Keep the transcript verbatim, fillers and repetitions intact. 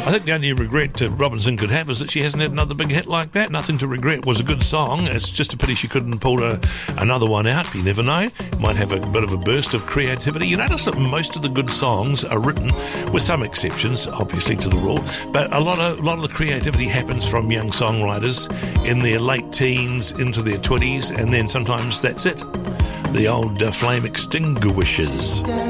I think the only regret uh, Robinson could have is that she hasn't had another big hit like that. Nothing to regret. It was a good song. It's just a pity she couldn't pull a, another one out. You never know. Might have a bit of a burst of creativity. You notice that most of the good songs are written, with some exceptions, obviously, to the rule, but a lot of a lot of the creativity happens from young songwriters in their late teens into their twenties, and then sometimes that's it. The old uh, flame extinguishers.